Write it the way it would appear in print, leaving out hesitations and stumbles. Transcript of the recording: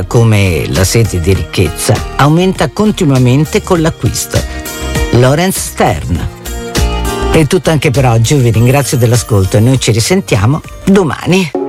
come la sete di ricchezza, aumenta continuamente con l'acquisto. Laurence Stern. È tutto anche per oggi, vi ringrazio dell'ascolto e noi ci risentiamo domani.